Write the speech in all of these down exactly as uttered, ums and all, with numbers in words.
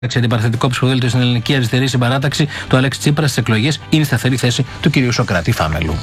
Αντιπαραθετικό ψηφοδέλτιο στην Ελληνική Αριστερή Συμπαράταξη του Αλέξη Τσίπρα στις εκλογές είναι η σταθερή θέση του κ. Σωκράτη Φάμελου.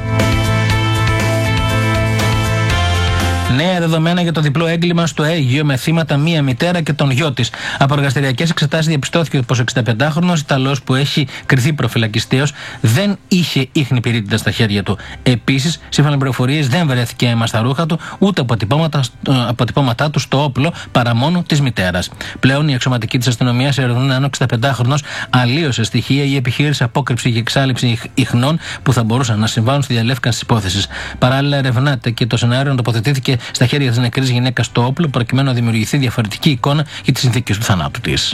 Νέα δεδομένα για το διπλό έγκλημα στο Αίγυο με θύματα μία μητέρα και τον γιο της. Από εργαστηριακές εξετάσεις διαπιστώθηκε πως ο εξηνταπεντάχρονος Ιταλός που έχει κριθεί προφυλακιστέως δεν είχε ίχνη πυρίτιδα στα χέρια του. Επίσης, σύμφωνα με πληροφορίες, δεν βρέθηκε αίμα στα ρούχα του ούτε αποτυπώματα, αποτυπώματά του στο όπλο παρά μόνο της μητέρας. Πλέον οι αξιωματικοί της αστυνομίας ερευνούν αν ο εξηνταπεντάχρονος αλλίωσε στοιχεία ή επιχείρησε απόκρυψη και εξάλειψη ιχνών που θα μπορούσαν να συμβάλλουν στη διαλεύκανση της υπόθεσης. Παράλληλα, ερευνάται και το σενάριο να τοποθετήθηκε στα χέρια της νεκρής γυναίκας το όπλο, προκειμένου να δημιουργηθεί διαφορετική εικόνα για τις συνθήκες του θανάτου της.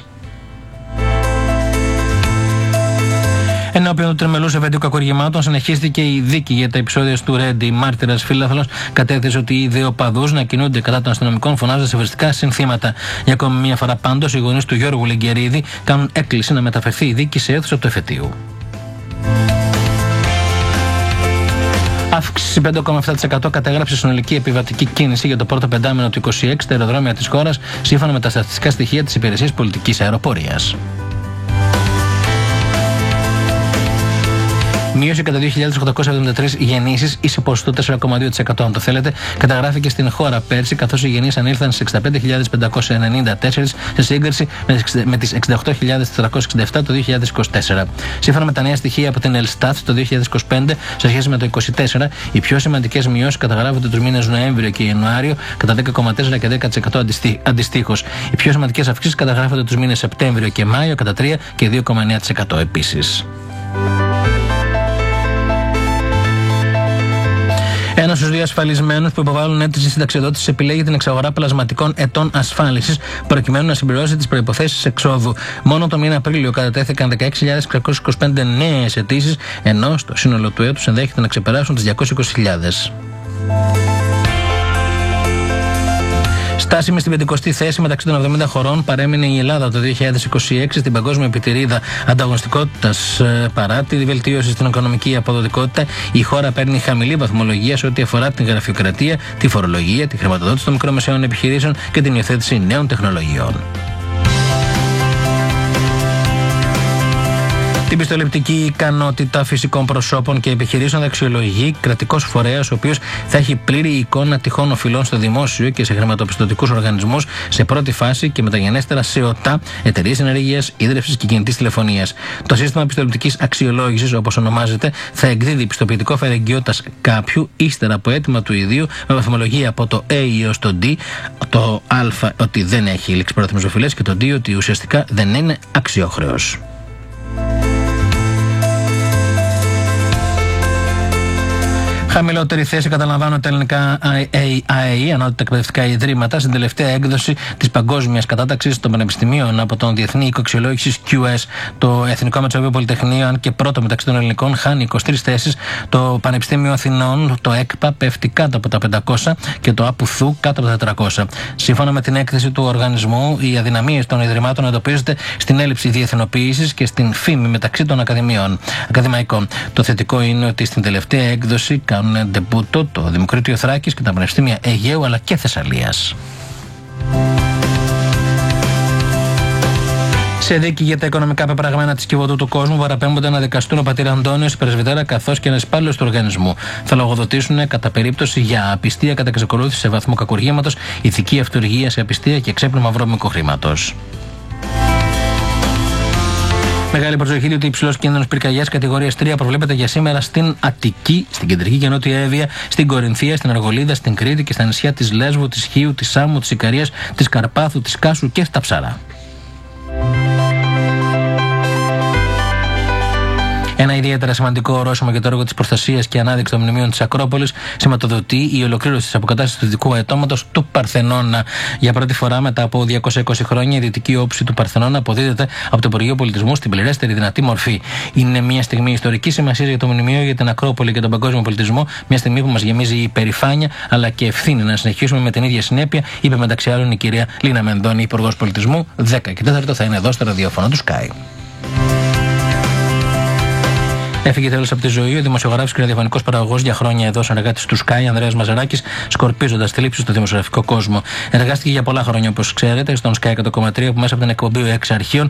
Ενώπιον του τριμελούς εφετείου κακουργημάτων συνεχίστηκε η δίκη για τα επεισόδια του Ρέντι. Η μάρτυρας φίλαθλος κατέθεσε ότι είδε οπαδούς να κινούνται κατά των αστυνομικών φωνάζοντας ευριστικά συνθήματα. Για ακόμη μία φορά πάντως, οι γονείς του Γιώργου Λιγκερίδη κάνουν έκκληση να μεταφερθεί η δίκη σε αίθουσα του εφετείου. Αύξηση πέντε κόμμα επτά τοις εκατό κατέγραψε συνολική επιβατική κίνηση για το πρώτο πεντάμινο του είκοσι έξι στα αεροδρόμια της χώρας, σύμφωνα με τα στατιστικά στοιχεία της Υπηρεσίας Πολιτικής Αεροπορίας. Μείωση κατά δύο χιλιάδες οκτακόσιες εβδομήντα τρεις γεννήσεις ή σε ποσοστό τέσσερα κόμμα δύο τοις εκατό, αν το θέλετε, καταγράφηκε στην χώρα πέρσι, καθώς οι γεννήσεις ανήλθαν στις εξήντα πέντε χιλιάδες πεντακόσιες ενενήντα τέσσερα σε σύγκριση με τις εξήντα οκτώ χιλιάδες τετρακόσιες εξήντα επτά το δύο χιλιάδες είκοσι τέσσερα. Σύμφωνα με τα νέα στοιχεία από την Ελστάτ το δύο χιλιάδες είκοσι πέντε, σε σχέση με το είκοσι τέσσερα, οι πιο σημαντικές μειώσεις καταγράφονται τους μήνες Νοέμβριο και Ιανουάριο κατά δέκα κόμμα τέσσερα και δέκα τοις εκατό αντιστοίχως. Οι πιο σημαντικές αυξήσεις καταγράφονται τους μήνες Σεπτέμβριο και Μάιο κατά τρία και δύο κόμμα εννέα τοις εκατό επίσης. Ένας στους δύο ασφαλισμένους που υποβάλλουν αίτηση συνταξιοδότησης επιλέγει την εξαγορά πλασματικών ετών ασφάλισης προκειμένου να συμπληρώσει τις προϋποθέσεις εξόδου. Μόνο το μήνα Απρίλιο κατατέθηκαν δεκαέξι χιλιάδες εξακόσιες είκοσι πέντε νέες αιτήσεις, ενώ στο σύνολο του έτους ενδέχεται να ξεπεράσουν τις διακόσιες είκοσι χιλιάδες. Στάσιμη στην πεντηκοστή θέση μεταξύ των εβδομήντα χωρών παρέμεινε η Ελλάδα το δύο χιλιάδες είκοσι έξι στην παγκόσμια επιτηρίδα ανταγωνιστικότητας. Παρά τη βελτίωση στην οικονομική αποδοτικότητα, η χώρα παίρνει χαμηλή βαθμολογία σε ό,τι αφορά την γραφειοκρατία, τη φορολογία, τη χρηματοδότηση των μικρομεσαίων επιχειρήσεων και την υιοθέτηση νέων τεχνολογιών. Την πιστοληπτική ικανότητα φυσικών προσώπων και επιχειρήσεων θα αξιολογεί κρατικός φορέας, ο οποίος θα έχει πλήρη εικόνα τυχών οφειλών στο δημόσιο και σε χρηματοπιστωτικούς οργανισμούς σε πρώτη φάση και μεταγενέστερα σε ΟΤΑ, εταιρείες ενέργειας, ίδρυυσης και κινητής τηλεφωνίας. Το σύστημα πιστοληπτικής αξιολόγησης, όπως ονομάζεται, θα εκδίδει πιστοποιητικό φερεγγιότητας κάποιου ύστερα από αίτημα του ιδίου με βαθμολογία από το A έως το D, το Α ότι δεν έχει ληξιπρόθεσμες οφειλές και το D ότι ουσιαστικά δεν είναι αξιόχρεος. Χαμηλότερη θέση καταλαμβάνουν τα ελληνικά έι έι, ανώτατα εκπαιδευτικά ιδρύματα, στην τελευταία έκδοση της παγκόσμιας κατάταξης των πανεπιστημίων από τον Διεθνή Οίκο Αξιολόγησης κιου ες. Το Εθνικό Μετσοβείο Πολυτεχνείο, αν και πρώτο μεταξύ των ελληνικών, χάνει είκοσι τρεις θέσεις. Το Πανεπιστήμιο Αθηνών, το ΕΚΠΑ, πέφτει κάτω από τα πεντακόσια και το ΑΠΟΘΟΥ κάτω από τα τετρακόσια. Σύμφωνα με την έκθεση του οργανισμού, οι αδυναμίες των ιδρυμάτων εντοπίζονται στην έλλειψη διεθνοποίησης και στην φήμη μεταξύ των ακαδημιών. Ακαδημαϊκών. Το θετικό είναι ότι στην τελευταία έκδοση κάνουν ντεμπούτο το Δημοκρίτιο Θράκης και τα Πανεπιστήμια Αιγαίου αλλά και Θεσσαλίας. Σε δίκη για τα οικονομικά πεπραγμένα της Κιβωτού του κόσμου παραπέμπονται να δικαστούν ο πατήρ Αντώνιος, η πρεσβυτέρα καθώς και ένας υπάλληλος του οργανισμού. Θα λογοδοτήσουν κατά περίπτωση για απιστία κατά εξακολούθηση σε βαθμό κακουργήματος, ηθική αυτοργία σε απιστία και ξέπλυμα βρώμικου χρήματος. Μεγάλη προσοχή διότι υψηλός κίνδυνος πυρκαγιάς κατηγορίας τρία προβλέπεται για σήμερα στην Αττική, στην Κεντρική και Νότια Εύβοια, στην Κορινθία, στην Αργολίδα, στην Κρήτη και στα νησιά της Λέσβου, της Χίου, της Σάμου, της Ικαρίας, της Καρπάθου, της Κάσου και στα Ψαρά. Ένα ιδιαίτερα σημαντικό ορόσημο για το έργο της προστασίας και ανάδειξη των μνημείων της Ακρόπολης σηματοδοτεί η ολοκλήρωση της αποκατάστασης του δυτικού αετώματος του Παρθενώνα. Για πρώτη φορά μετά από διακόσια είκοσι χρόνια, η δυτική όψη του Παρθενώνα αποδίδεται από το Υπουργείο Πολιτισμού στην πληρέστερη δυνατή μορφή. Είναι μια στιγμή ιστορικής σημασίας για το μνημείο, για την Ακρόπολη και τον παγκόσμιο πολιτισμό. Μια στιγμή που μας γεμίζει η υπερηφάνεια αλλά και ευθύνη να συνεχίσουμε με την ίδια συνέπεια, είπε μεταξύ άλλων η κυρία Λίνα Μενδώνη, Υπουργός Πολιτισμού. δέκα και τέσσερα θα είναι εδώ στο ραδιόφωνο του Sky. Έφυγε τέλος από τη ζωή ο δημοσιογράφος και ραδιοφωνικός παραγωγός για χρόνια εδώ, συνεργάτης του Sky, Ανδρέας Μαζαράκης, σκορπίζοντας τη λήψη στο δημοσιογραφικό κόσμο. Εργάστηκε για πολλά χρόνια, όπως ξέρετε, στον Sky εκατό κόμμα τρία, που μέσα από την εκπομπή Ο Εξ Αρχείων